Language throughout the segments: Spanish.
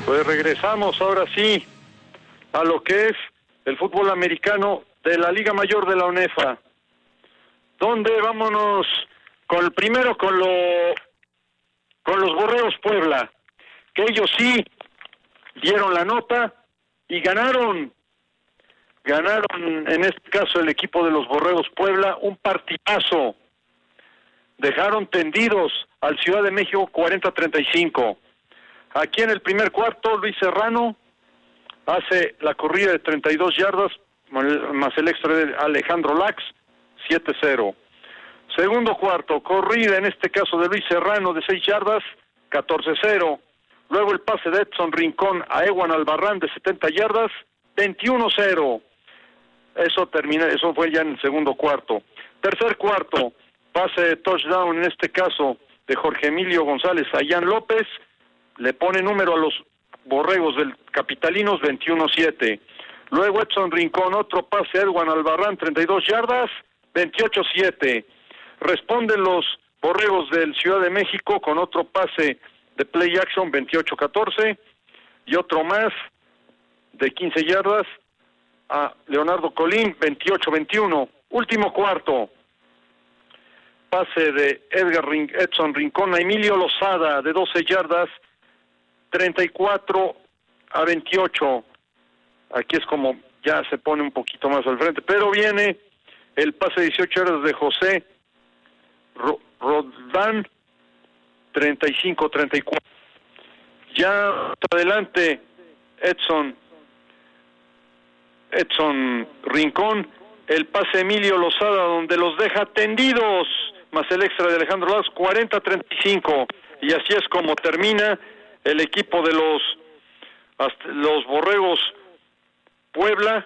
Pues regresamos ahora sí a lo que es el fútbol americano de la Liga Mayor de la UNEFA, donde vámonos con el primero con los Borregos Puebla, que ellos sí dieron la nota y ganaron en este caso el equipo de los Borregos Puebla un partidazo. Dejaron tendidos al Ciudad de México 40-35. Aquí en el primer cuarto, Luis Serrano hace la corrida de 32 yardas, más el extra de Alejandro Lax, 7-0. Segundo cuarto, corrida en este caso de Luis Serrano de 6 yardas, 14-0. Luego el pase de Edson Rincón a Ewan Albarrán de 70 yardas, 21-0. Eso fue ya en el segundo cuarto. Tercer cuarto, pase de touchdown en este caso de Jorge Emilio González a Jan López, le pone número a los Borregos del Capitalinos, 21-7. Luego Edson Rincón, otro pase a Edwan Albarrán, 32 yardas, 28-7. Responden los Borregos del Ciudad de México con otro pase de play action, 28-14, y otro más de 15 yardas a Leonardo Colín, 28-21. Último cuarto, pase de Edson Rincón a Emilio Lozada de 12 yardas, 34-28. Aquí es como ya se pone un poquito más al frente, pero viene el pase de 18 yardas de José Rodán, 35-34. Ya adelante Edson Rincón, el pase de Emilio Lozada donde los deja tendidos, más el extra de Alejandro Lax, 40-35. Y así es como termina el equipo de los Borregos Puebla.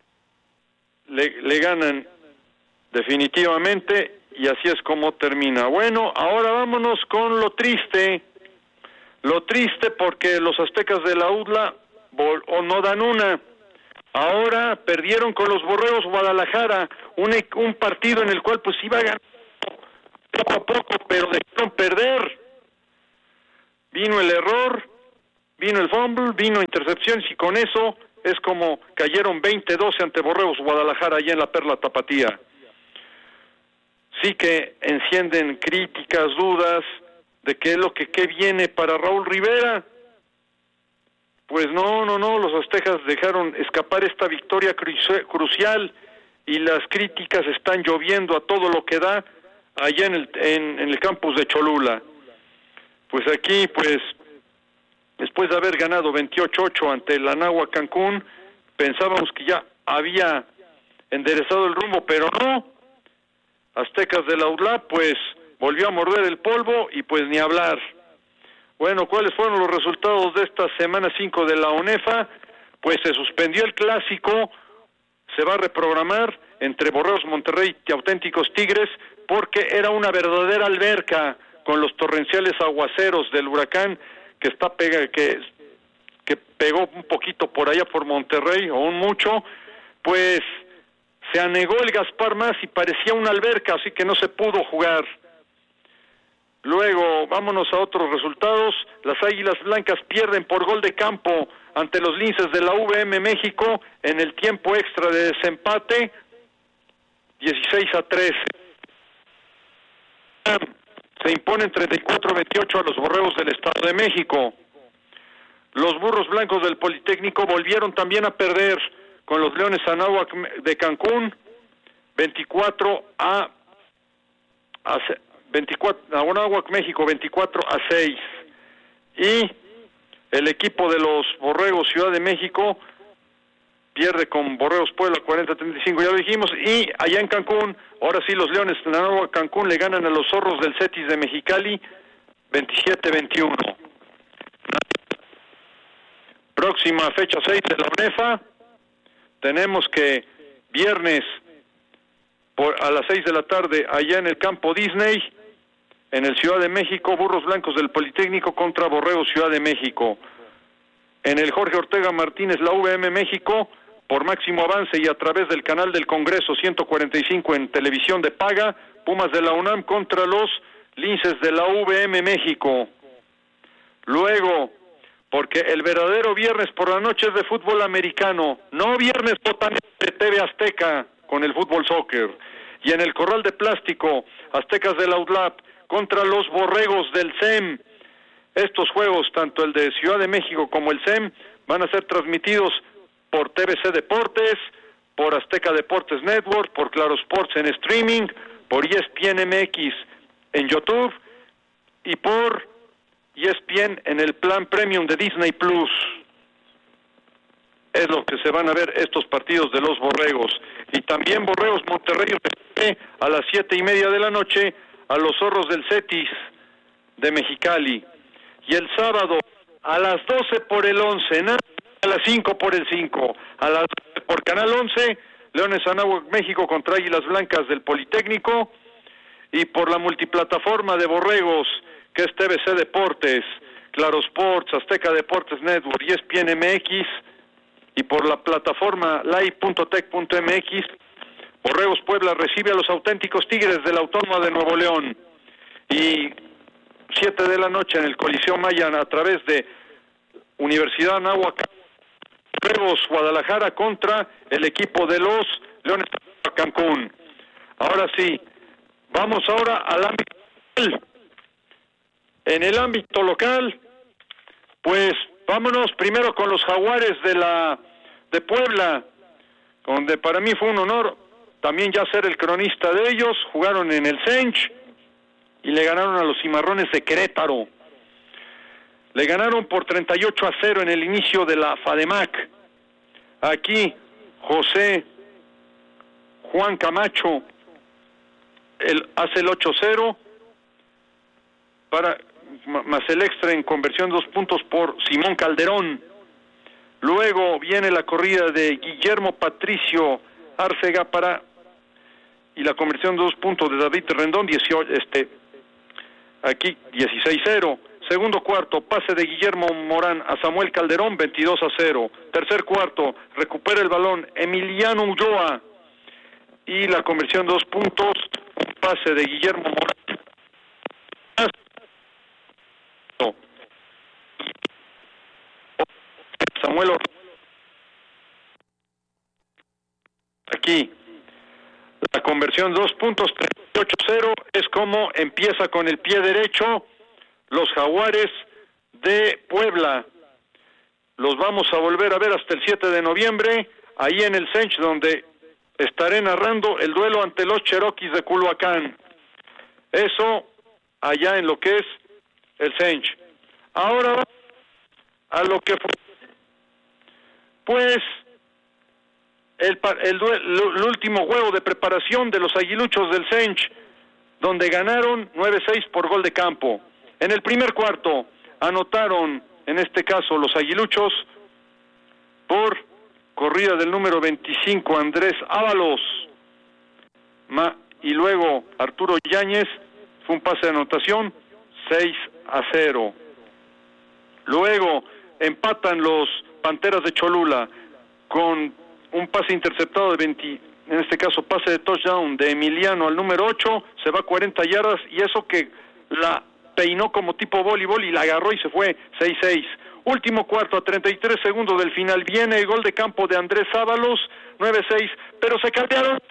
Le ganan definitivamente y así es como termina. Bueno, ahora vámonos con lo triste porque los aztecas de la UDLA no dan una. Ahora perdieron con los Borregos Guadalajara, un partido en el cual pues iba ganando poco a poco, pero dejaron perder. Vino el error, vino el fumble, vino intercepciones y con eso es como cayeron 20-12 ante Borregos Guadalajara allá en la Perla Tapatía. Sí que encienden críticas, dudas de qué viene para Raúl Rivera. Pues no, los aztecas dejaron escapar esta victoria crucial y las críticas están lloviendo a todo lo que da allá en el campus de Cholula. Pues aquí, pues, después de haber ganado 28-8 ante el Anáhuac Cancún, pensábamos que ya había enderezado el rumbo, pero no. Aztecas de la UDLA, pues, volvió a morder el polvo y pues ni hablar. Bueno, ¿cuáles fueron los resultados de esta semana 5 de la UNEFA? Pues se suspendió el clásico, se va a reprogramar entre Borregos Monterrey y Auténticos Tigres, porque era una verdadera alberca con los torrenciales aguaceros del huracán que pegó un poquito por allá por Monterrey, o un mucho, pues se anegó el Gaspar Más y parecía una alberca, así que no se pudo jugar. Luego, vámonos a otros resultados. Las Águilas Blancas pierden por gol de campo ante los Linces de la VM México en el tiempo extra de desempate, 16-13. Se imponen 34-28 a los Borregos del Estado de México. Los Burros Blancos del Politécnico volvieron también a perder con los Leones Anáhuac de Cancún, 24 a Anáhuac México, 24-6. Y el equipo de los Borregos Ciudad de México pierde con Borregos Puebla 40-35, ya lo dijimos, y allá en Cancún, ahora sí los Leones de Anáhuac Cancún le ganan a los Zorros del Cetis de Mexicali 27-21. Próxima fecha 6 de la UNEFA, tenemos que viernes a las 6 de la tarde allá en el campo Disney, en el Ciudad de México, Burros Blancos del Politécnico contra Borregos Ciudad de México. En el Jorge Ortega Martínez, la VM México, por máximo avance y a través del canal del Congreso 145 en televisión de paga, Pumas de la UNAM contra los Linces de la VM México. Luego, por porque el verdadero viernes por la noche es de fútbol americano, no viernes botanero de TV Azteca con el fútbol soccer. Y en el corral de plástico, Aztecas del Outlap contra los Borregos del SEM. Estos juegos, tanto el de Ciudad de México como el SEM, van a ser transmitidos por TVC Deportes, por Azteca Deportes Network, por Claro Sports en streaming, por ESPN MX en YouTube y por ESPN en el plan premium de Disney Plus. Es lo que se van a ver estos partidos de los Borregos. Y también Borregos Monterrey a las 7:30 de la noche a los Zorros del Cetis de Mexicali. Y el sábado a las 12 por el 11, a las 5 por el 5, a las 12 por Canal 11, Leones Anáhuac México contra Águilas Blancas del Politécnico, y por la multiplataforma de Borregos, que es TVC Deportes, Claro Sports, Azteca Deportes Network y ESPN MX, y por la plataforma live.tech.mx, Borregos Puebla recibe a los auténticos Tigres de la Autónoma de Nuevo León. Y 7 de la noche en el Coliseo Mayan a través de Universidad Anáhuac, Borregos Guadalajara contra el equipo de los Leones de Cancún. Ahora sí, vamos ahora al ámbito local. En el ámbito local, pues vámonos primero con los Jaguares de Puebla, donde para mí fue un honor también ya ser el cronista de ellos. Jugaron en el Sench y le ganaron a los Cimarrones de Querétaro. Le ganaron por 38-0 en el inicio de la FADEMAC. Aquí Juan Camacho hace el 8-0 más el extra en conversión de 2 puntos por Simón Calderón. Luego viene la corrida de Guillermo Patricio Arcega y la conversión de 2 puntos de David Rendón, 16-0. Segundo cuarto, pase de Guillermo Morán a Samuel Calderón, 22-0. Tercer cuarto, recupera el balón Emiliano Ulloa y la conversión de 2 puntos, un pase de Guillermo Morán. Samuel aquí la conversión 2 puntos, 38-0, es como empieza con el pie derecho los Jaguares de Puebla. Los vamos a volver a ver hasta el 7 de noviembre, ahí en el Sench, donde estaré narrando el duelo ante los Cherokees de Culhuacán. Eso allá en lo que es el Sench. Ahora a lo que fue pues el último juego de preparación de los Aguiluchos del Sench, donde ganaron 9-6 por gol de campo. En el primer cuarto anotaron, en este caso, los Aguiluchos por corrida del número 25, Andrés Ábalos, y luego Arturo Yáñez, fue un pase de anotación, 6-0. Luego empatan los Panteras de Cholula con un pase interceptado de en este caso pase de touchdown de Emiliano al número 8, se va a 40 yardas y eso que la peinó como tipo voleibol y la agarró y se fue 6-6. Último cuarto, a 33 segundos del final, viene el gol de campo de Andrés Ábalos, 9-6, pero se cambiaron.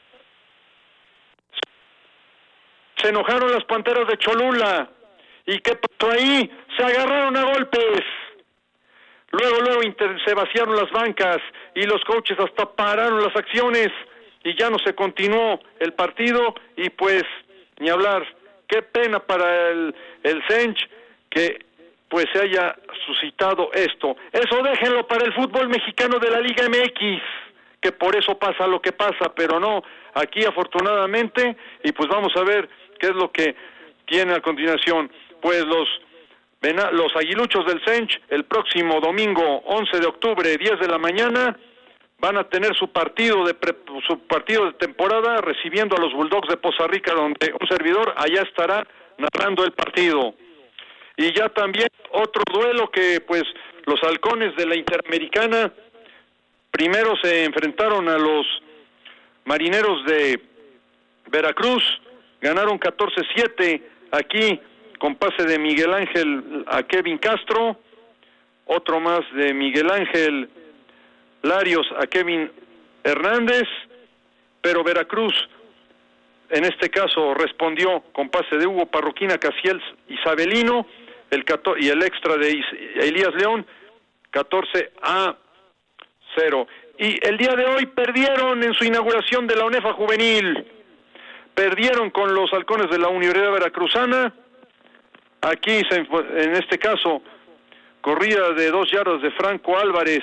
Se enojaron las Panteras de Cholula. ¿Y qué pasó ahí? Se agarraron a golpes. Luego se vaciaron las bancas y los coaches hasta pararon las acciones y ya no se continuó el partido y pues ni hablar. Qué pena para el Sench que pues se haya suscitado esto. Eso déjenlo para el fútbol mexicano de la Liga MX, que por eso pasa lo que pasa, pero no, aquí afortunadamente, y pues vamos a ver qué es lo que tiene a continuación. Pues los Aguiluchos del Sench el próximo domingo 11 de octubre 10 de la mañana van a tener su partido de temporada recibiendo a los Bulldogs de Poza Rica, donde un servidor allá estará narrando el partido. Y ya también otro duelo que pues los Halcones de la Interamericana primero se enfrentaron a los Marineros de Veracruz, ganaron 14-7 aquí con pase de Miguel Ángel a Kevin Castro. otro más de Miguel Ángel Larios a Kevin Hernández, pero Veracruz en este caso respondió con pase de Hugo Parroquín, Casiel Isabelino, y el extra de Elías León, 14-0. Y el día de hoy perdieron en su inauguración de la UNEFA Juvenil, perdieron con los Halcones de la Universidad Veracruzana. Aquí, en este caso, corrida de 2 yardas de Franco Álvarez,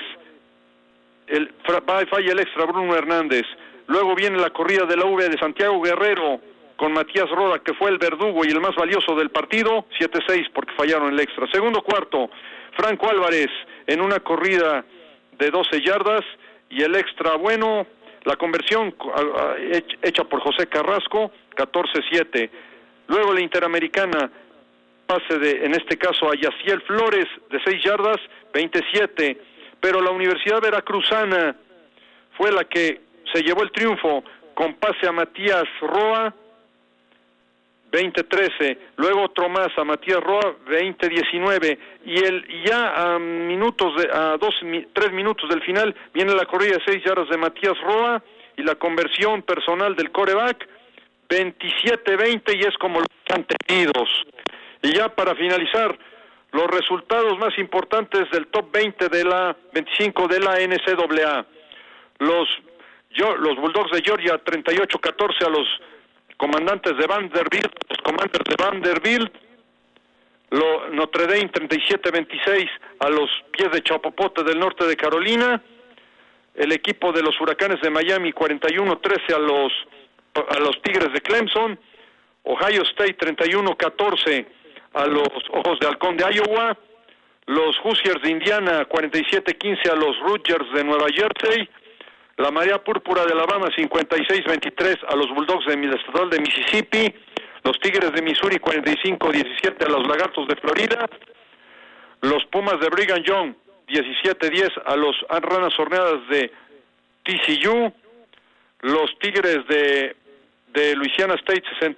falla el extra Bruno Hernández. Luego viene la corrida de la UV de Santiago Guerrero con Matías Roda, que fue el verdugo y el más valioso del partido, 7-6 porque fallaron el extra. Segundo cuarto, Franco Álvarez en una corrida de 12 yardas y el extra bueno, la conversión hecha por José Carrasco, 14-7. Luego la Interamericana, pase en este caso a Yaciel Flores de 6 yardas, 27. Pero la Universidad Veracruzana fue la que se llevó el triunfo con pase a Matías Roa, 20-13, luego otro más a Matías Roa, 20-19, y ya a 3 minutos del final viene la corrida de 6 yardas de Matías Roa y la conversión personal del quarterback, 27-20, y es como los entendidos. Y ya para finalizar, los resultados más importantes del top 20 de la 25 de la NCAA. Los Bulldogs de Georgia 38-14 a los Comandantes de Vanderbilt, los Commanders de Vanderbilt. Notre Dame 37-26 a los Pies de Chapopote del norte de Carolina. El equipo de los Huracanes de Miami 41-13 a los Tigres de Clemson. Ohio State 31-14 a los Ojos de Halcón de Iowa. Los Hoosiers de Indiana 47-15 a los Rutgers de Nueva Jersey. La Marea Púrpura de Alabama 56-23 a los Bulldogs del Estatal de Mississippi. Los Tigres de Missouri 45-17 a los Lagartos de Florida. Los Pumas de Brigham Young 17-10 a los Ranas Horneadas de TCU. Los Tigres de Louisiana State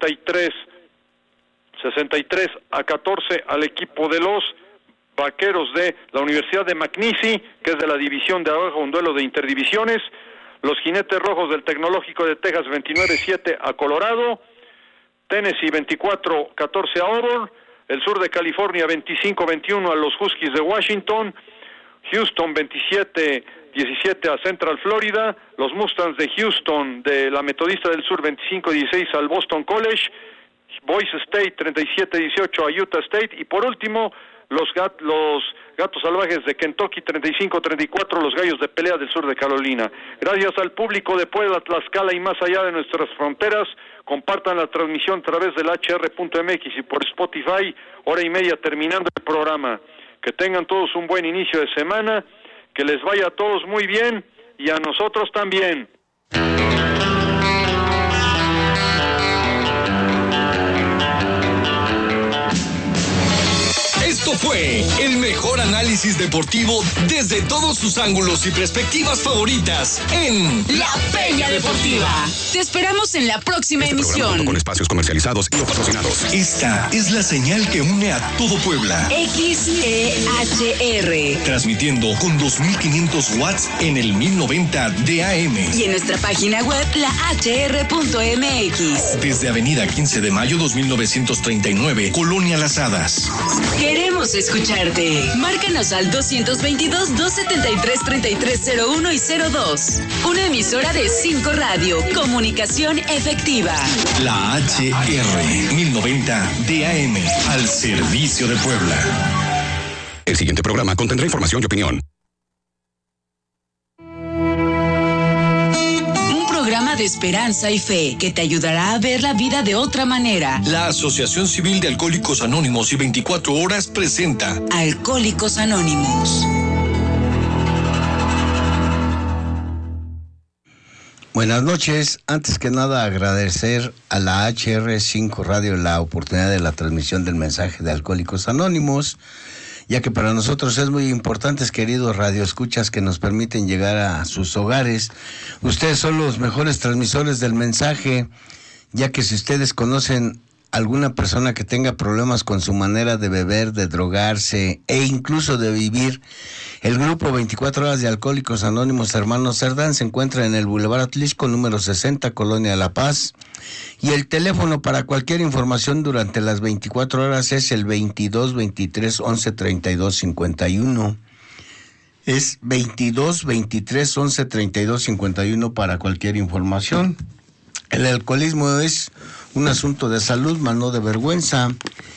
63-14 al equipo de los Vaqueros de la Universidad de McNeese, que es de la división de abajo, un duelo de interdivisiones. Los Jinetes Rojos del Tecnológico de Texas 29-7 a Colorado. Tennessee 24-14 a Auburn. El sur de California 25-21 a los Huskies de Washington. Houston 27-17 a Central Florida. Los Mustangs de Houston de la Metodista del Sur 25-16 al Boston College. Boise State 37-18 a Utah State. Y por último, los Gatos Salvajes de Kentucky 35-34, los Gallos de Pelea del sur de Carolina. Gracias al público de Puebla, Tlaxcala y más allá de nuestras fronteras. Compartan la transmisión a través del hr.mx y por Spotify, 1:30 terminando el programa. Que tengan todos un buen inicio de semana, que les vaya a todos muy bien y a nosotros también. Esto fue el mejor análisis deportivo desde todos sus ángulos y perspectivas favoritas en La Peña Deportiva. Te esperamos en la próxima emisión. Con espacios comercializados y patrocinados. Esta es la señal que une a todo Puebla. XEHR. Transmitiendo con 2500 watts en el 1090 de AM. Y en nuestra página web, lahr.mx. Desde Avenida 15 de Mayo 2939, Colonia Las Hadas. Queremos escucharte. Márcanos al 222-273-3301 y 02. Una emisora de 5 Radio. Comunicación efectiva. La HR 1090 DAM. Al servicio de Puebla. El siguiente programa contendrá información y opinión. De esperanza y fe que te ayudará a ver la vida de otra manera. La Asociación Civil de Alcohólicos Anónimos y 24 Horas presenta Alcohólicos Anónimos. Buenas noches. Antes que nada, agradecer a la HR5 Radio la oportunidad de la transmisión del mensaje de Alcohólicos Anónimos, ya que para nosotros es muy importante, queridos radioescuchas, que nos permiten llegar a sus hogares. Ustedes son los mejores transmisores del mensaje, ya que si ustedes conocen alguna persona que tenga problemas con su manera de beber, de drogarse e incluso de vivir, el grupo 24 horas de Alcohólicos Anónimos Hermanos Cerdán se encuentra en el Boulevard Atlisco, número 60, Colonia La Paz. Y el teléfono para cualquier información durante las 24 horas es el 22 23 11 32 51. Es 22 23 11 32 51 para cualquier información. El alcoholismo es un asunto de salud, más no de vergüenza.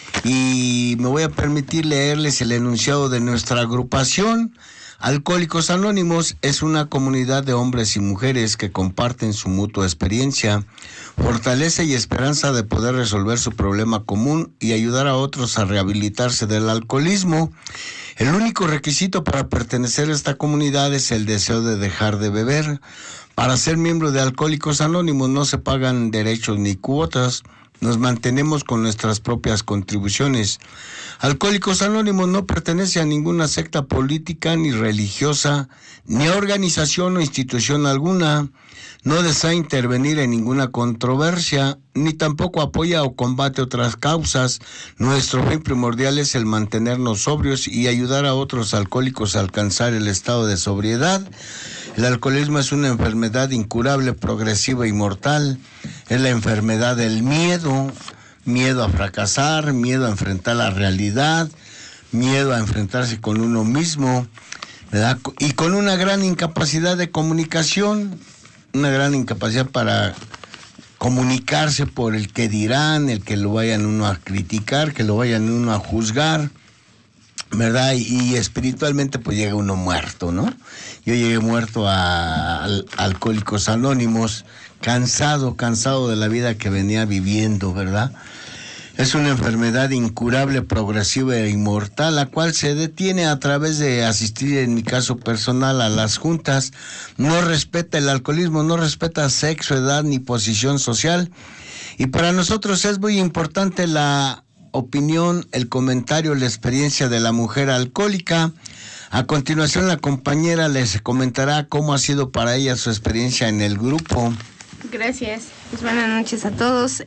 Y me voy a permitir leerles el enunciado de nuestra agrupación. Alcohólicos Anónimos es una comunidad de hombres y mujeres que comparten su mutua experiencia, fortaleza y esperanza de poder resolver su problema común y ayudar a otros a rehabilitarse del alcoholismo. El único requisito para pertenecer a esta comunidad es el deseo de dejar de beber. Para ser miembro de Alcohólicos Anónimos no se pagan derechos ni cuotas. Nos mantenemos con nuestras propias contribuciones. Alcohólicos Anónimos no pertenece a ninguna secta política ni religiosa, ni a organización o institución alguna. No desea intervenir en ninguna controversia, ni tampoco apoya o combate otras causas. Nuestro fin primordial es el mantenernos sobrios y ayudar a otros alcohólicos a alcanzar el estado de sobriedad. El alcoholismo es una enfermedad incurable, progresiva y mortal. Es la enfermedad del miedo, miedo a fracasar, miedo a enfrentar la realidad, miedo a enfrentarse con uno mismo, ¿verdad? Y con una gran incapacidad de comunicación, una gran incapacidad para comunicarse por el que dirán, el que lo vayan uno a criticar, que lo vayan uno a juzgar, ¿verdad? Y espiritualmente pues llega uno muerto, ¿no? Yo llegué muerto a Alcohólicos Anónimos, cansado de la vida que venía viviendo, ¿verdad? Es una enfermedad incurable, progresiva e inmortal, la cual se detiene a través de asistir, en mi caso personal, a las juntas. No respeta el alcoholismo, no respeta sexo, edad ni posición social. Y para nosotros es muy importante la opinión, el comentario, la experiencia de la mujer alcohólica. A continuación, la compañera les comentará cómo ha sido para ella su experiencia en el grupo. Gracias. Pues buenas noches a todos.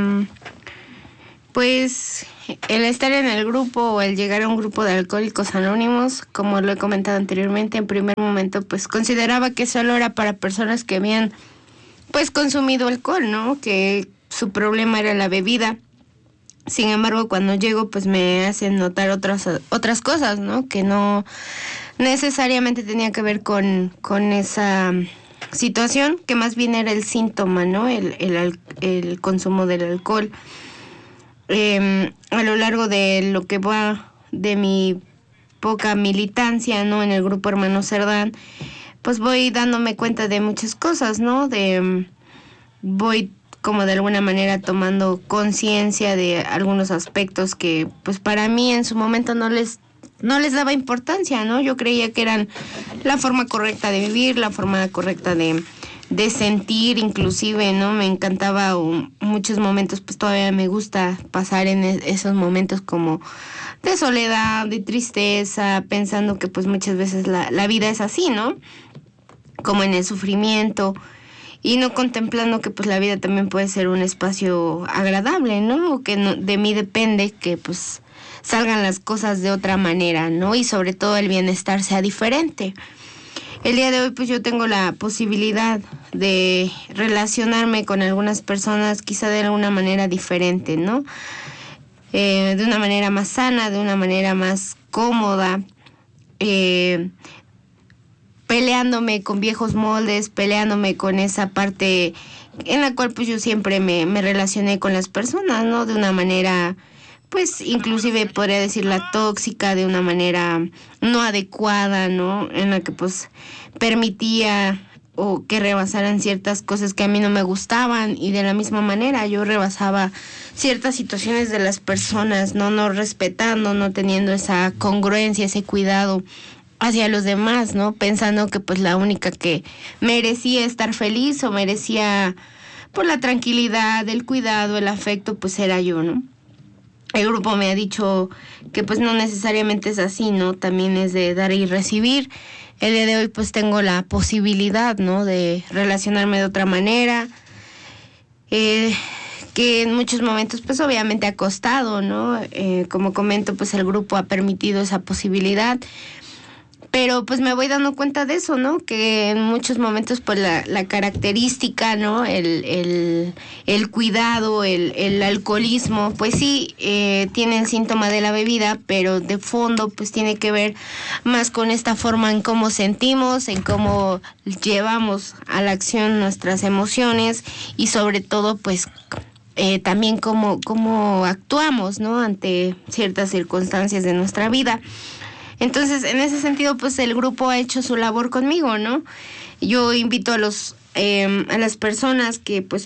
Pues el estar en el grupo o el llegar a un grupo de Alcohólicos Anónimos, como lo he comentado anteriormente, en primer momento pues consideraba que solo era para personas que habían pues consumido alcohol, ¿no? Que su problema era la bebida. Sin embargo, cuando llego pues me hacen notar otras cosas, ¿no? Que no necesariamente tenía que ver con esa situación, que más bien era el síntoma, ¿no? El consumo del alcohol. A lo largo de lo que va de mi poca militancia, ¿no? En el grupo Hermanos Cerdán, pues voy dándome cuenta de muchas cosas, ¿no? Voy como de alguna manera tomando conciencia de algunos aspectos que pues para mí en su momento no les daba importancia, ¿no? Yo creía que eran la forma correcta de vivir, la forma correcta de sentir, inclusive, ¿no? Me encantaba muchos momentos, pues todavía me gusta pasar en esos momentos como de soledad, de tristeza, pensando que pues muchas veces la vida es así, ¿no? Como en el sufrimiento, y no contemplando que pues la vida también puede ser un espacio agradable, ¿no? O que no, de mí depende que pues salgan las cosas de otra manera, ¿no? Y sobre todo el bienestar sea diferente. El día de hoy pues yo tengo la posibilidad de relacionarme con algunas personas quizá de alguna manera diferente, ¿no? De una manera más sana, de una manera más cómoda, peleándome con viejos moldes, peleándome con esa parte en la cual pues yo siempre me relacioné con las personas, ¿no? De una manera pues inclusive podría decir la tóxica, de una manera no adecuada, ¿no? En la que pues permitía o que rebasaran ciertas cosas que a mí no me gustaban, y de la misma manera yo rebasaba ciertas situaciones de las personas, no respetando, no teniendo esa congruencia, ese cuidado hacia los demás, ¿no? Pensando que pues la única que merecía estar feliz o merecía por la tranquilidad, el cuidado, el afecto, pues era yo, ¿no? El grupo me ha dicho que pues no necesariamente es así, ¿no? También es de dar y recibir. El día de hoy pues tengo la posibilidad, ¿no? De relacionarme de otra manera. que en muchos momentos pues obviamente ha costado, ¿no? Como comento, pues el grupo ha permitido esa posibilidad. Pero pues me voy dando cuenta de eso, ¿no? Que en muchos momentos pues la característica, ¿no? El cuidado, el alcoholismo, pues sí, tiene el síntoma de la bebida, pero de fondo pues tiene que ver más con esta forma en cómo sentimos, en cómo llevamos a la acción nuestras emociones y sobre todo pues también cómo actuamos, ¿no? Ante ciertas circunstancias de nuestra vida. Entonces, en ese sentido, pues el grupo ha hecho su labor conmigo, ¿no? Yo invito a las personas que, pues,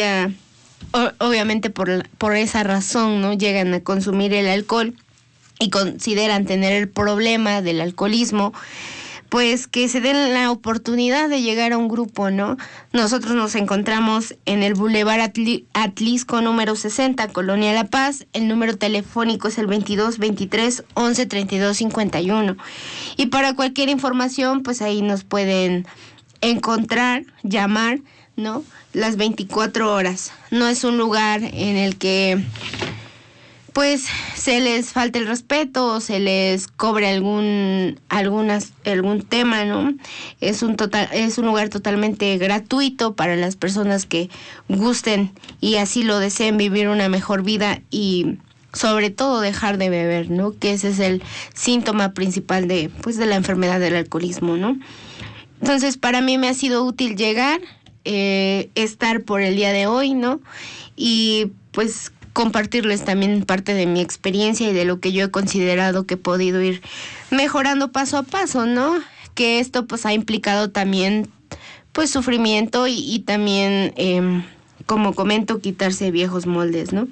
obviamente por esa razón, ¿no? Llegan a consumir el alcohol y consideran tener el problema del alcoholismo, pues que se den la oportunidad de llegar a un grupo, ¿no? Nosotros nos encontramos en el Boulevard Atlisco número 60, Colonia La Paz. El número telefónico es el 22 23 11 32 51. Y para cualquier información, pues ahí nos pueden encontrar, llamar, ¿no? Las 24 horas. No es un lugar en el que pues se les falte el respeto o se les cobre algún tema, ¿no? Es un lugar totalmente gratuito para las personas que gusten y así lo deseen vivir una mejor vida y sobre todo dejar de beber, ¿no? Que ese es el síntoma principal de la enfermedad del alcoholismo, ¿no? Entonces, para mí me ha sido útil llegar, estar por el día de hoy, ¿no? Y pues compartirles también parte de mi experiencia y de lo que yo he considerado que he podido ir mejorando paso a paso, ¿no? Que esto pues ha implicado también pues sufrimiento y también, como comento, quitarse viejos moldes, ¿no?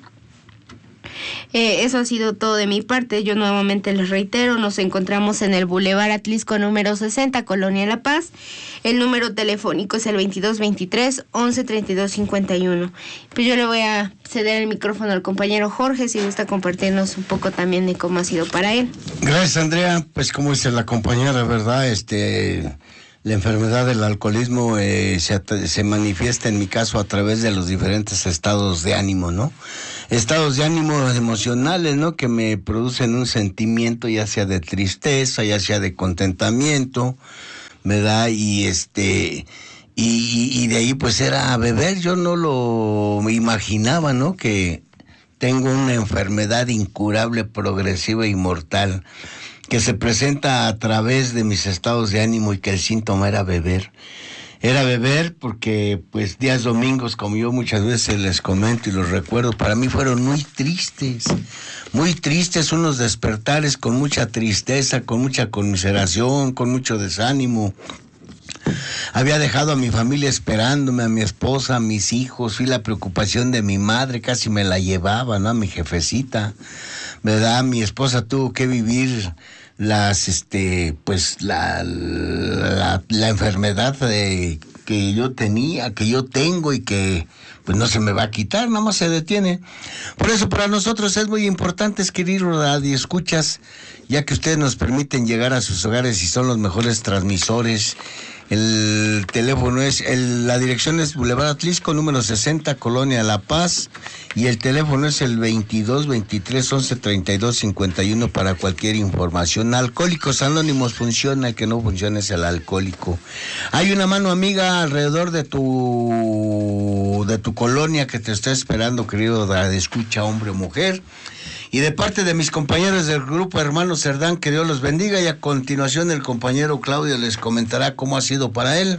Eso ha sido todo de mi parte. Yo nuevamente les reitero, nos encontramos en el Boulevard Atlisco número 60, Colonia La Paz. El número telefónico es el 22 23 11 32 51. Pues yo le voy a ceder el micrófono al compañero Jorge, si gusta compartirnos un poco también de cómo ha sido para él. Gracias, Andrea. Pues como dice la compañera, ¿verdad? La enfermedad del alcoholismo se manifiesta en mi caso a través de los diferentes estados de ánimo, ¿no? Estados de ánimo emocionales, ¿no? Que me producen un sentimiento ya sea de tristeza, ya sea de contentamiento, ¿verdad? Y de ahí pues era beber. Yo no lo imaginaba, ¿no? Que tengo una enfermedad incurable, progresiva y mortal, que se presenta a través de mis estados de ánimo y que el síntoma era beber. Era beber porque, pues, días domingos, como yo muchas veces les comento y los recuerdo, para mí fueron muy tristes, unos despertares con mucha tristeza, con mucha conmiseración, con mucho desánimo. Había dejado a mi familia esperándome, a mi esposa, a mis hijos, fui la preocupación de mi madre, casi me la llevaba, ¿no? A mi jefecita, ¿verdad? Mi esposa tuvo que vivir la enfermedad que yo tenía, que yo tengo y que pues no se me va a quitar, nada más se detiene. Por eso para nosotros es muy importante, queridos radioescuchas, ya que ustedes nos permiten llegar a sus hogares y son los mejores transmisores. El teléfono la dirección es Boulevard Atlisco, número 60, Colonia La Paz, y el teléfono es el 22 23 11 32 51 para cualquier información. Alcohólicos Anónimos funciona, el que no funciona es el alcohólico. Hay una mano amiga alrededor de tu colonia que te está esperando, querido escucha, hombre o mujer. Y de parte de mis compañeros del grupo Hermanos Cerdán, que Dios los bendiga, y a continuación el compañero Claudio les comentará cómo ha sido para él.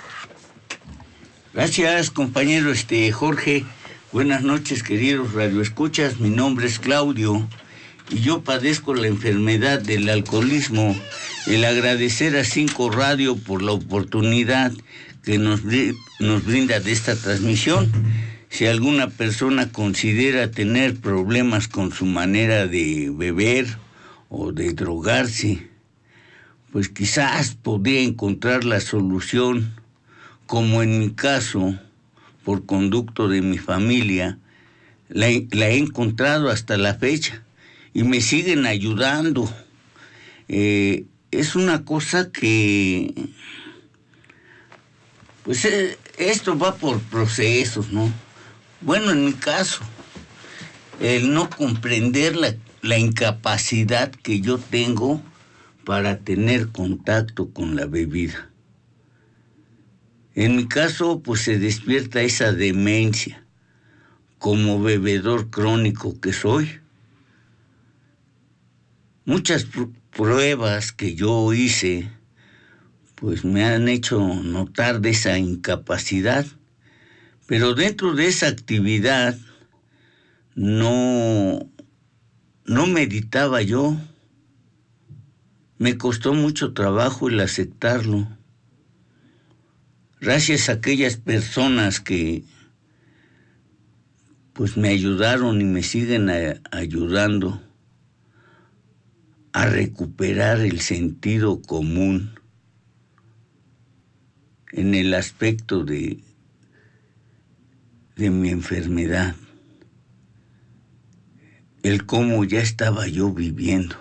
Gracias, compañero Jorge. Buenas noches, queridos radioescuchas. Mi nombre es Claudio y yo padezco la enfermedad del alcoholismo. El agradecer a 5 Radio por la oportunidad que nos brinda de esta transmisión. Si alguna persona considera tener problemas con su manera de beber o de drogarse, pues quizás podría encontrar la solución, como en mi caso, por conducto de mi familia, la he encontrado hasta la fecha y me siguen ayudando. Es una cosa que, pues esto va por procesos, ¿no? Bueno, en mi caso, el no comprender la incapacidad que yo tengo para tener contacto con la bebida. En mi caso, pues se despierta esa demencia. Como bebedor crónico que soy, muchas pruebas que yo hice, pues me han hecho notar de esa incapacidad. Pero dentro de esa actividad no meditaba yo. Me costó mucho trabajo el aceptarlo. Gracias a aquellas personas que pues me ayudaron y me siguen ayudando a recuperar el sentido común en el aspecto de mi enfermedad, el cómo ya estaba yo viviendo,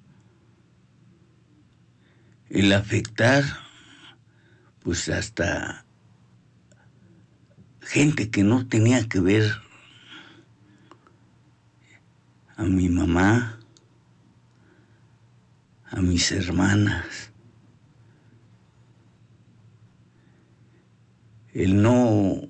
el afectar pues hasta gente que no tenía que ver, a mi mamá, a mis hermanas, el no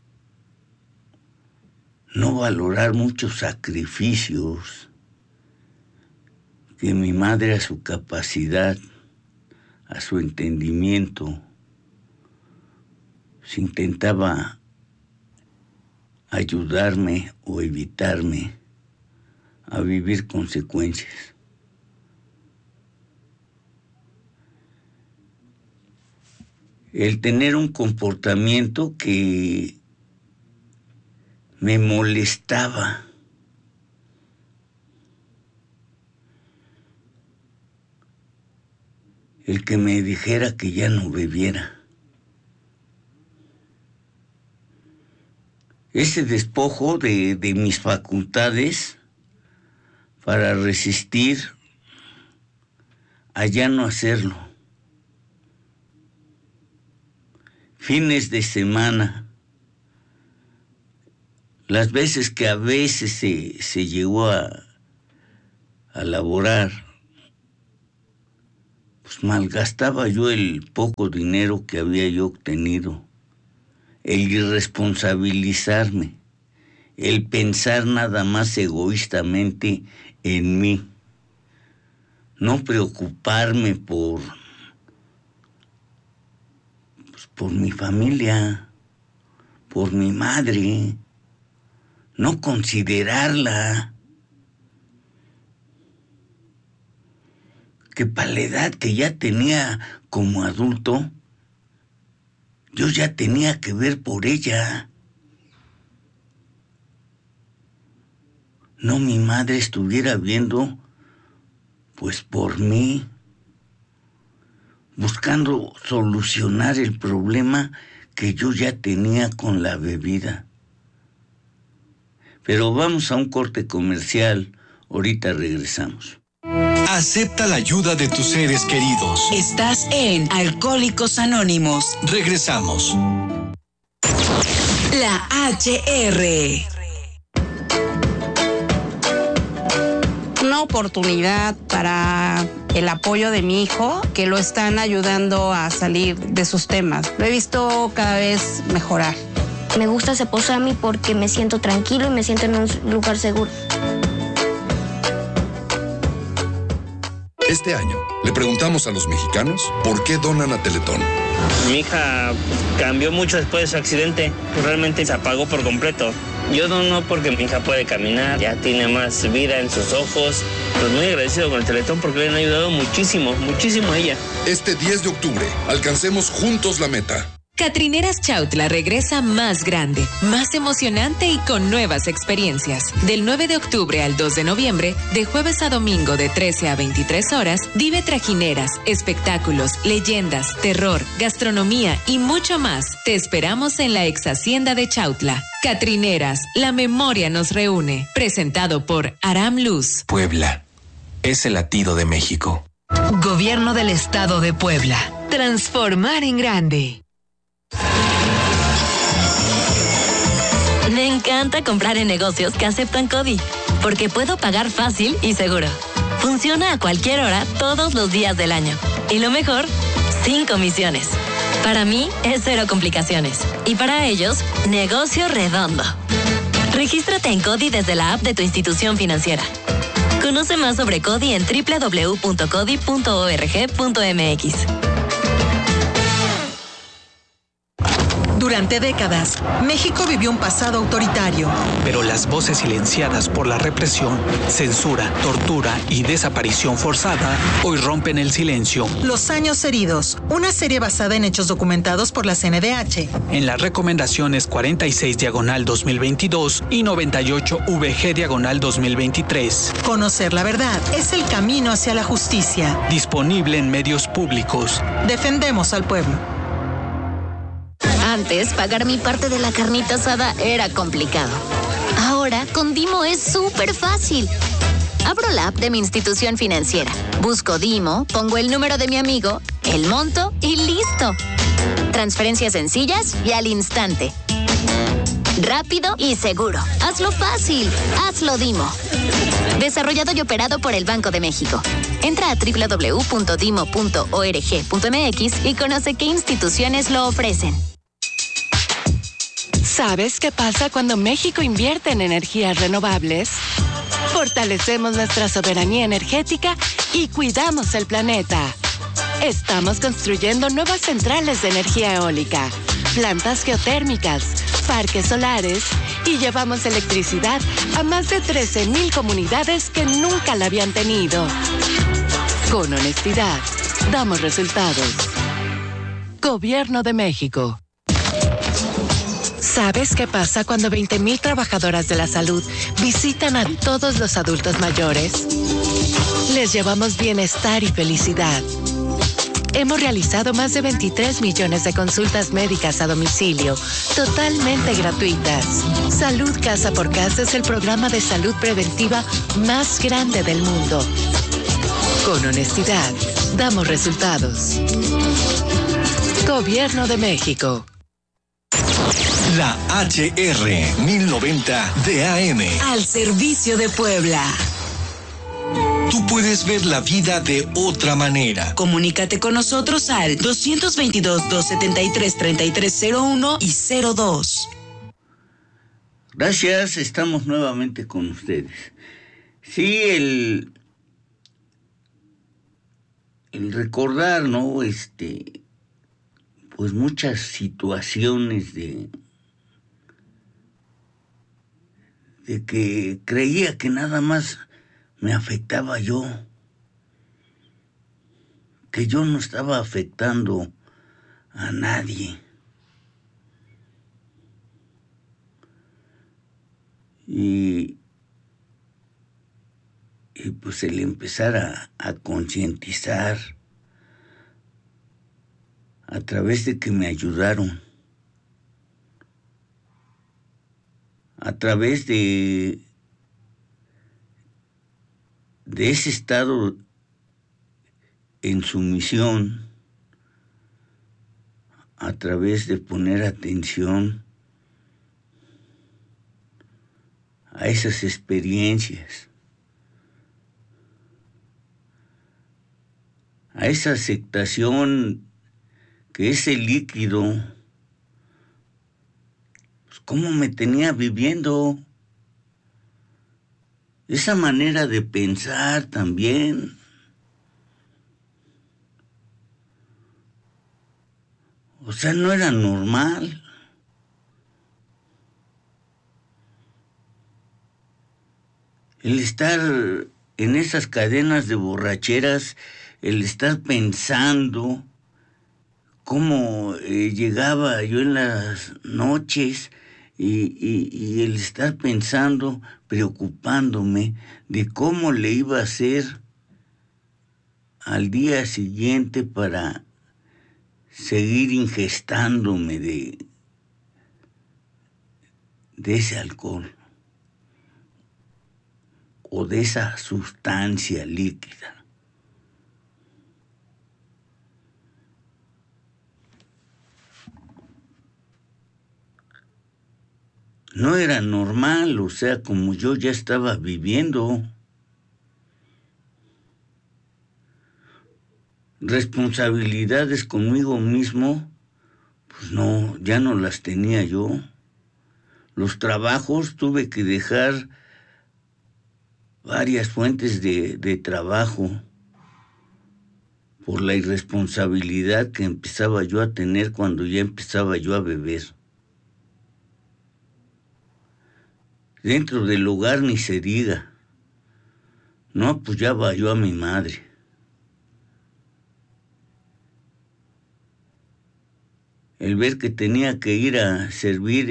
valorar muchos sacrificios que mi madre, a su capacidad, a su entendimiento, se intentaba ayudarme o evitarme a vivir consecuencias. El tener un comportamiento que me molestaba. El que me dijera que ya no bebiera. Ese despojo de mis facultades para resistir a ya no hacerlo. Fines de semana, las veces que a veces se llegó a laborar, pues malgastaba yo el poco dinero que había yo obtenido, el irresponsabilizarme, el pensar nada más egoístamente en mí, no preocuparme por mi familia, por mi madre, no considerarla, que para la edad que ya tenía como adulto, yo ya tenía que ver por ella. No mi madre estuviera viendo, pues por mí, buscando solucionar el problema que yo ya tenía con la bebida. Pero vamos a un corte comercial, ahorita regresamos. Acepta la ayuda de tus seres queridos. Estás en Alcohólicos Anónimos. Regresamos. La HR. Una oportunidad para el apoyo de mi hijo, que lo están ayudando a salir de sus temas. Lo he visto cada vez mejorar. Me gusta Ceposami porque me siento tranquilo y me siento en un lugar seguro. Este año le preguntamos a los mexicanos por qué donan a Teletón. Mi hija cambió mucho después de su accidente. Realmente se apagó por completo. Yo dono porque mi hija puede caminar, ya tiene más vida en sus ojos. Pues muy agradecido con el Teletón porque le han ayudado muchísimo, muchísimo a ella. Este 10 de octubre, alcancemos juntos la meta. Catrineras Chautla regresa más grande, más emocionante y con nuevas experiencias. Del 9 de octubre al 2 de noviembre, de jueves a domingo de 13 a 23 horas, vive trajineras, espectáculos, leyendas, terror, gastronomía y mucho más. Te esperamos en la ex hacienda de Chautla. Catrineras, la memoria nos reúne. Presentado por Aram Luz. Puebla es el latido de México. Gobierno del Estado de Puebla. Transformar en grande. Me encanta comprar en negocios que aceptan CODI, porque puedo pagar fácil y seguro. Funciona a cualquier hora, todos los días del año. Y lo mejor, sin comisiones. Para mí, es cero complicaciones. Y para ellos, negocio redondo. Regístrate en CODI desde la app de tu institución financiera. Conoce más sobre CODI en www.codi.org.mx. Durante décadas, México vivió un pasado autoritario. Pero las voces silenciadas por la represión, censura, tortura y desaparición forzada hoy rompen el silencio. Los años heridos, una serie basada en hechos documentados por la CNDH. En las recomendaciones 46/2022 y 98/VG/2023. Conocer la verdad es el camino hacia la justicia. Disponible en medios públicos. Defendemos al pueblo. Antes, pagar mi parte de la carnita asada era complicado. Ahora, con Dimo es súper fácil. Abro la app de mi institución financiera, busco Dimo, pongo el número de mi amigo, el monto y listo. Transferencias sencillas y al instante. Rápido y seguro. Hazlo fácil. Hazlo Dimo. Desarrollado y operado por el Banco de México. Entra a www.dimo.org.mx y conoce qué instituciones lo ofrecen. ¿Sabes qué pasa cuando México invierte en energías renovables? Fortalecemos nuestra soberanía energética y cuidamos el planeta. Estamos construyendo nuevas centrales de energía eólica, plantas geotérmicas, parques solares y llevamos electricidad a más de 13,000 comunidades que nunca la habían tenido. Con honestidad, damos resultados. Gobierno de México. ¿Sabes qué pasa cuando 20,000 trabajadoras de la salud visitan a todos los adultos mayores? Les llevamos bienestar y felicidad. Hemos realizado más de 23 millones de consultas médicas a domicilio, totalmente gratuitas. Salud Casa por Casa es el programa de salud preventiva más grande del mundo. Con honestidad, damos resultados. Gobierno de México. La HR 1090 de AM. Al servicio de Puebla. Tú puedes ver la vida de otra manera. Comunícate con nosotros al 222-273-3301 y 02. Gracias, estamos nuevamente con ustedes. Sí, el recordar, ¿no? Pues muchas situaciones de que creía que nada más me afectaba yo, que yo no estaba afectando a nadie. Y pues el empezar a concientizar a través de que me ayudaron, a través de ese estado en sumisión, a través de poner atención a esas experiencias, a esa aceptación que ese líquido, pues, cómo me tenía viviendo, esa manera de pensar también. O sea, no era normal. El estar en esas cadenas de borracheras, el estar pensando cómo llegaba yo en las noches y el estar pensando, preocupándome de cómo le iba a hacer al día siguiente para seguir ingestándome de ese alcohol o de esa sustancia líquida. no era normal, o sea, como yo ya estaba viviendo. Responsabilidades conmigo mismo, pues no, ya no las tenía yo. Los trabajos, tuve que dejar varias fuentes de trabajo por la irresponsabilidad que empezaba yo a tener cuando ya empezaba yo a beber. Dentro del hogar ni se diga. No apoyaba yo a mi madre. El ver que tenía que ir a servir,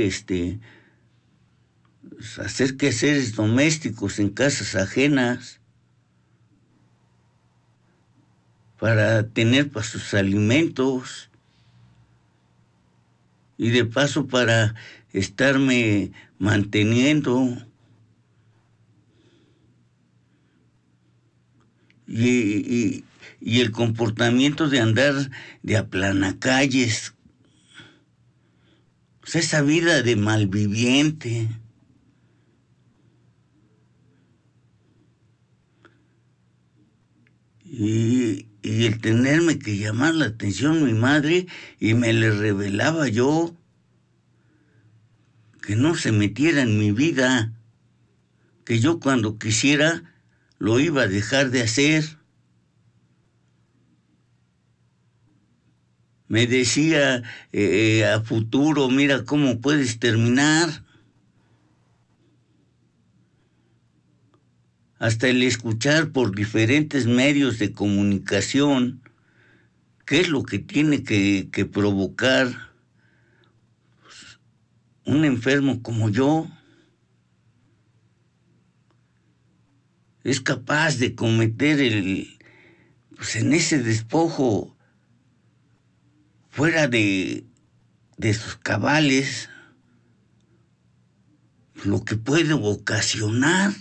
hacer quehaceres domésticos en casas ajenas para tener para sus alimentos y de paso para estarme manteniendo. Y el comportamiento de andar de aplanacalles, o sea, esa vida de malviviente. Y el tenerme que llamar la atención mi madre, y me le revelaba yo que no se metiera en mi vida, que yo cuando quisiera lo iba a dejar de hacer. Me decía a futuro, mira cómo puedes terminar. Hasta el escuchar por diferentes medios de comunicación qué es lo que tiene que provocar un enfermo como yo. Es capaz de cometer en ese despojo fuera de sus cabales, lo que puede ocasionar.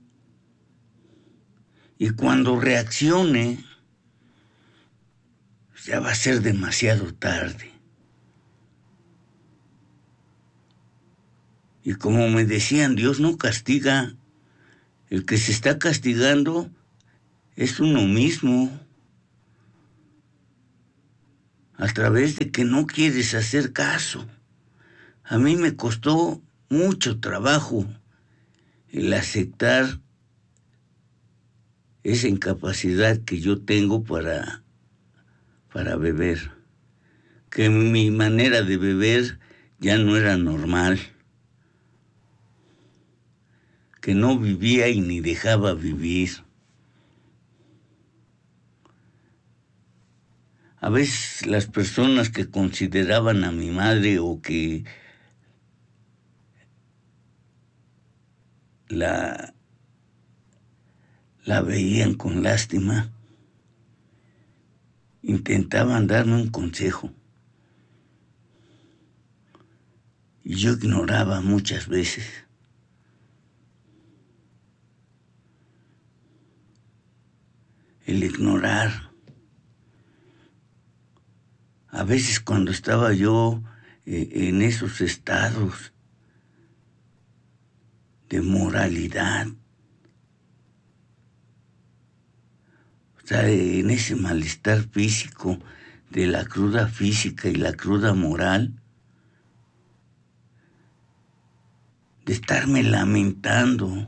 Y cuando reaccione, ya va a ser demasiado tarde. Y como me decían, Dios no castiga. El que se está castigando es uno mismo. A través de que no quieres hacer caso. A mí me costó mucho trabajo el aceptar esa incapacidad que yo tengo para beber. Que mi manera de beber ya no era normal. Que no vivía y ni dejaba vivir. A veces las personas que consideraban a mi madre o que la veían con lástima, intentaban darme un consejo. Y yo ignoraba muchas veces. El ignorar. A veces cuando estaba yo en esos estados de moralidad, o sea, en ese malestar físico, de la cruda física y la cruda moral, de estarme lamentando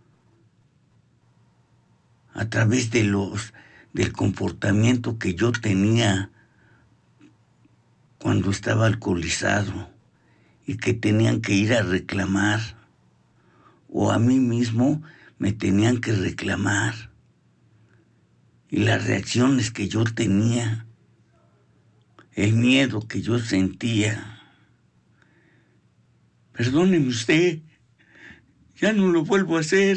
a través del comportamiento que yo tenía cuando estaba alcoholizado y que tenían que ir a reclamar, o a mí mismo me tenían que reclamar, y las reacciones que yo tenía, el miedo que yo sentía. Perdóneme usted, ya no lo vuelvo a hacer.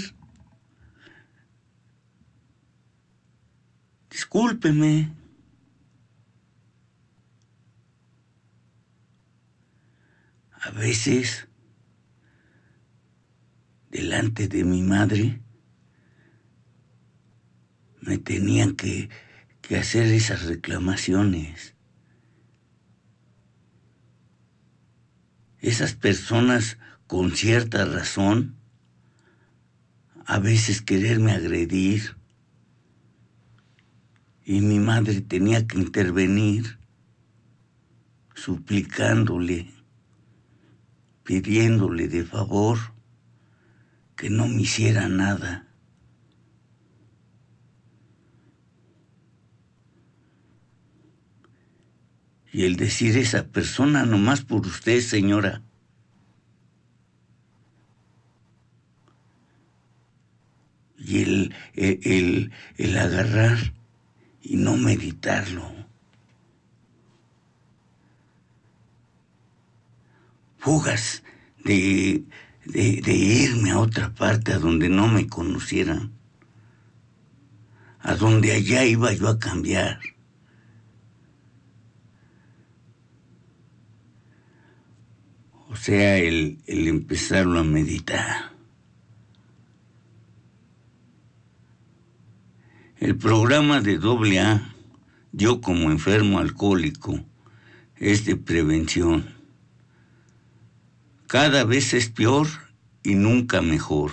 Discúlpeme. A veces, delante de mi madre, me tenían que hacer esas reclamaciones. Esas personas con cierta razón, a veces quererme agredir, y mi madre tenía que intervenir, suplicándole, pidiéndole de favor que no me hiciera nada. Y el decir esa persona nomás por usted, señora. Y el agarrar y no meditarlo. Fugas de irme a otra parte a donde no me conocieran. A donde allá iba yo a cambiar. O sea, el empezarlo a meditar. El programa de AA, yo como enfermo alcohólico, es de prevención. Cada vez es peor y nunca mejor.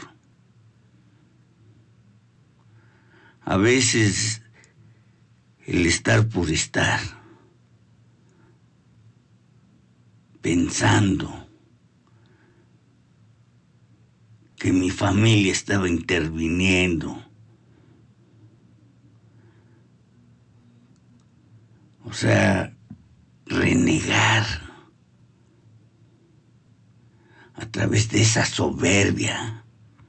A veces el estar por estar, pensando que mi familia estaba interviniendo. O sea, renegar a través de esa soberbia,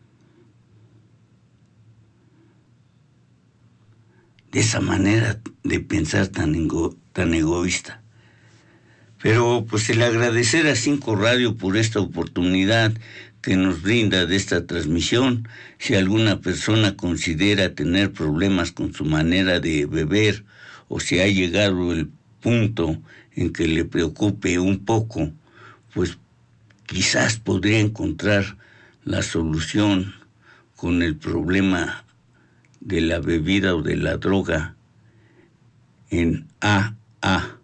de esa manera de pensar tan egoísta. Pero pues el agradecer a 5 Radio por esta oportunidad que nos brinda de esta transmisión. Si alguna persona considera tener problemas con su manera de beber, o si ha llegado el punto en que le preocupe un poco, pues quizás podría encontrar la solución con el problema de la bebida o de la droga en AA.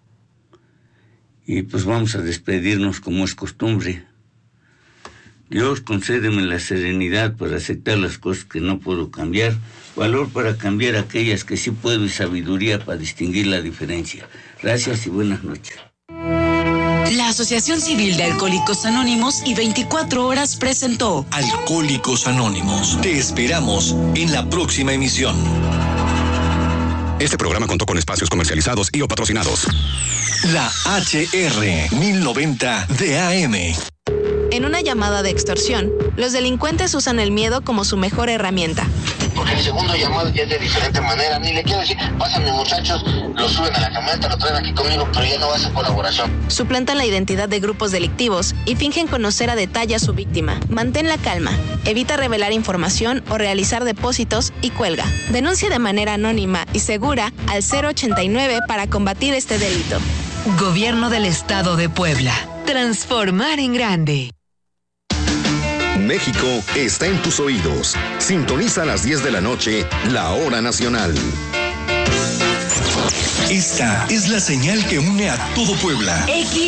Y pues vamos a despedirnos como es costumbre. Dios, concédeme la serenidad para aceptar las cosas que no puedo cambiar, valor para cambiar aquellas que sí puedo y sabiduría para distinguir la diferencia. Gracias y buenas noches. La Asociación Civil de Alcohólicos Anónimos y 24 Horas presentó Alcohólicos Anónimos. Te esperamos en la próxima emisión. Este programa contó con espacios comercializados y o patrocinados. La HR 1090 de AM. En una llamada de extorsión, los delincuentes usan el miedo como su mejor herramienta. Porque el segundo llamado ya es de diferente manera. Ni le quiero decir, pásame muchachos, lo suben a la camioneta, lo traen aquí conmigo, pero ya no va a ser colaboración. Suplantan la identidad de grupos delictivos y fingen conocer a detalle a su víctima. Mantén la calma, evita revelar información o realizar depósitos y cuelga. Denuncia de manera anónima y segura al 089 para combatir este delito. Gobierno del Estado de Puebla. Transformar en grande. México está en tus oídos. Sintoniza a las 10 de la noche, la hora nacional. Esta es la señal que une a todo Puebla.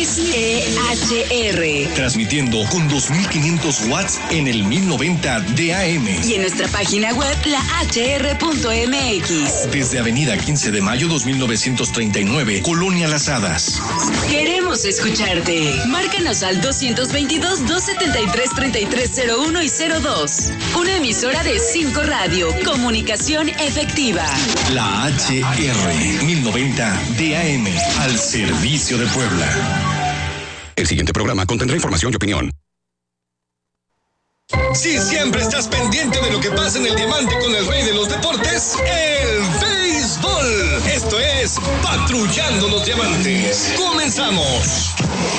XEHR. Transmitiendo con 2500 watts en el 1090 de AM. Y en nuestra página web, lahr.mx. Desde Avenida 15 de Mayo 2939, Colonia Las Hadas. Queremos escucharte. Márcanos al 222-273-3301 y 02. Una emisora de 5 Radio. Comunicación efectiva. La HR 1090 DAM, al servicio de Puebla. El siguiente programa contendrá información y opinión. Si siempre estás pendiente de lo que pasa en el diamante con el rey de los deportes, el béisbol. Esto es Patrullando los Diamantes. ¡Comenzamos!